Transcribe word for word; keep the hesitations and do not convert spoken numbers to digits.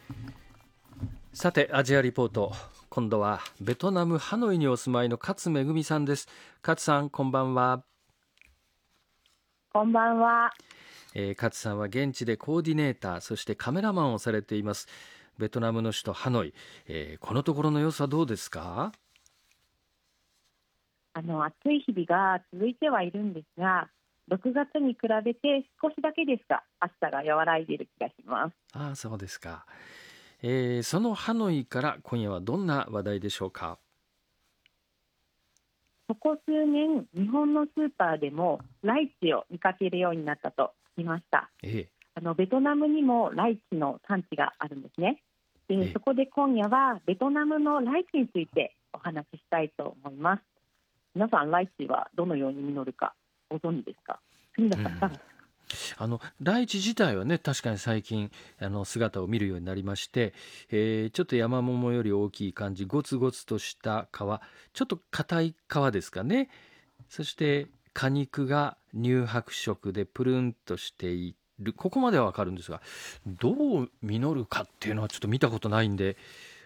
さて、アジアリポート、今度はベトナムハノイにお住まいの勝めぐみさんです。勝さん、こんばんは。 こんばんは。 えー、勝さんは現地でコーディネーター、そしてカメラマンをされています。ベトナムの首都ハノイ、えーこのところの様子はどうですか？ あの暑い日々が続いてはいるんですが、ろくがつに比べて少しだけですが暑さが和らいでいる気がします。 ああ、そうですか。えーそのハノイから今夜はどんな話題でしょうか？ ここ数年、日本のスーパーでもライチを見かけるようになったと聞きました。 えあのベトナムにもライチの産地があるんですね。で、 ええそこで今夜はベトナムのライチについてお話ししたいと思います。皆さん、ライチはどのように実るかご存知ですか？国田さん、いかがですか？ あのライチ自体はね、確かに最近あの姿を見るようになりまして、えーちょっと山桃より大きい感じ、ゴツゴツとした皮、ちょっと硬い皮ですかね。そして果肉が乳白色でプルンとしている、ここまではわかるんですが、どう実るかっていうのはちょっと見たことないんで、